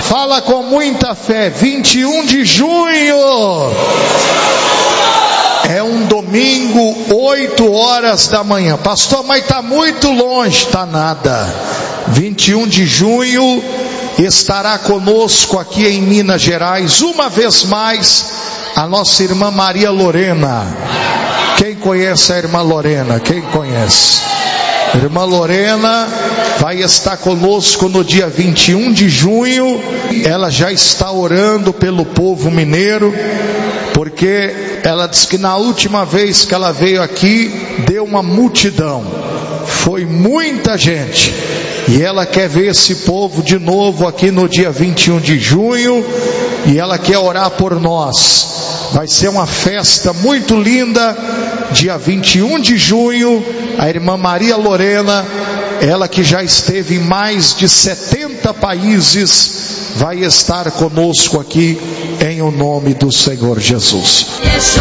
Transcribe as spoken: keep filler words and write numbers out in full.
Fala com muita fé. vinte e um de junho. É um domingo, oito horas da manhã. Pastor, mas está muito longe. Está nada. vinte e um de junho estará conosco aqui em Minas Gerais, uma vez mais, a nossa irmã Maria Lorena. Quem conhece a irmã Lorena? Quem conhece? Irmã Lorena vai estar conosco no dia vinte e um de junho. Ela já está orando pelo povo mineiro, porque ela diz que na última vez que ela veio aqui, deu uma multidão, foi muita gente, e ela quer ver esse povo de novo aqui no dia vinte e um de junho, e ela quer orar por nós. Vai ser uma festa muito linda, dia vinte e um de junho, a irmã Maria Lorena, ela que já esteve em mais de setenta países, vai estar conosco aqui em o nome do Senhor Jesus.